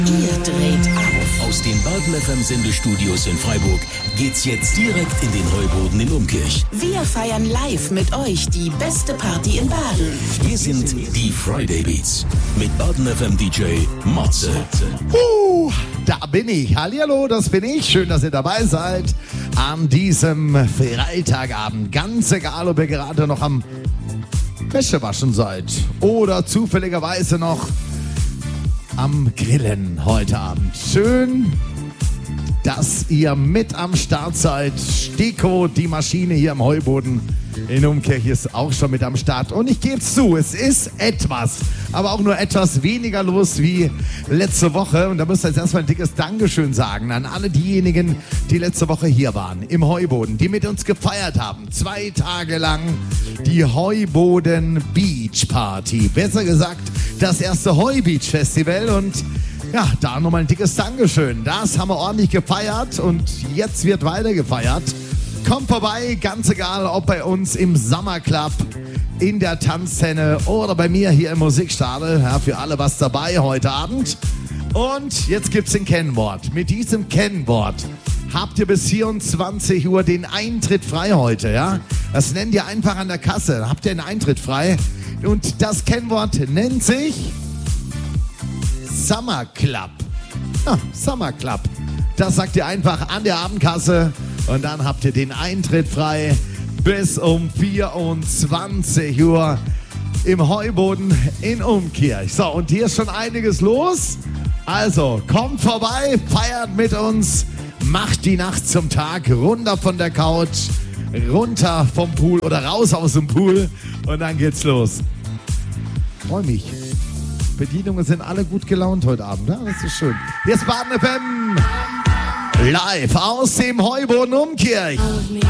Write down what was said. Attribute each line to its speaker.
Speaker 1: Ihr dreht auf.
Speaker 2: Aus den Baden FM Sendestudios in Freiburg geht's jetzt direkt in den Heuboden in Umkirch.
Speaker 1: Wir feiern live mit euch die beste Party in Baden.
Speaker 2: Wir sind die Friday Beats mit Baden FM DJ Matze.
Speaker 3: Da bin ich. Hallihallo, das bin ich. Schön, dass ihr dabei seid an diesem Freitagabend. Ganz egal, ob ihr gerade noch am Wäschewaschen seid oder zufälligerweise noch am Grillen heute Abend. Schön, dass ihr mit am Start seid. Steko, die Maschine hier am Heuboden in Umkirch ist auch schon mit am Start. Und ich gebe es zu, es ist etwas, aber auch nur etwas weniger los wie letzte Woche. Und da müsst ihr jetzt erstmal ein dickes Dankeschön sagen an alle diejenigen, die letzte Woche hier waren im Heuboden, die mit uns gefeiert haben. 2 Tage lang die Heuboden Beach Party. Besser gesagt, das erste Heubeach Festival. Und ja, da nochmal ein dickes Dankeschön. Das haben wir ordentlich gefeiert und jetzt wird weiter gefeiert. Kommt vorbei, ganz egal, ob bei uns im Summer Club, in der Tanzszene oder bei mir hier im Musikstadel. Ja, für alle was dabei heute Abend. Und jetzt gibt's ein Kennwort. Mit diesem Kennwort habt ihr bis 24 Uhr den Eintritt frei heute. Ja? Das nennt ihr einfach an der Kasse. Da habt ihr den Eintritt frei. Und das Kennwort nennt sich Summer Club. Ja, Summer Club. Das sagt ihr einfach an der Abendkasse. Und dann habt ihr den Eintritt frei bis um 24 Uhr im Heuboden in Umkirch. So, und hier ist schon einiges los. Also, kommt vorbei, feiert mit uns, macht die Nacht zum Tag, runter von der Couch, runter vom Pool oder raus aus dem Pool und dann geht's los. Freu mich. Bedienungen sind alle gut gelaunt heute Abend, ne? Das ist schön. Hier ist Baden FM. Live aus dem Heuboden Umkirch.